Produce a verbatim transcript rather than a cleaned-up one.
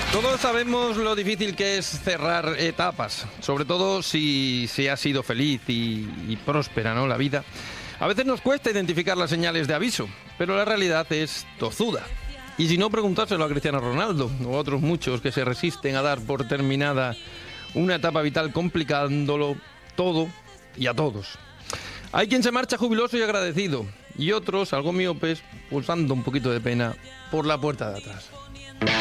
Todos sabemos lo difícil que es cerrar etapas, sobre todo si se ha sido feliz y, y próspera, ¿no?, la vida. A veces nos cuesta identificar las señales de aviso, pero la realidad es tozuda. Y si no, preguntárselo a Cristiano Ronaldo o a otros muchos que se resisten a dar por terminada una etapa vital complicándolo todo y a todos. Hay quien se marcha jubiloso y agradecido, y otros, algo miopes, pulsando un poquito de pena por la puerta de atrás.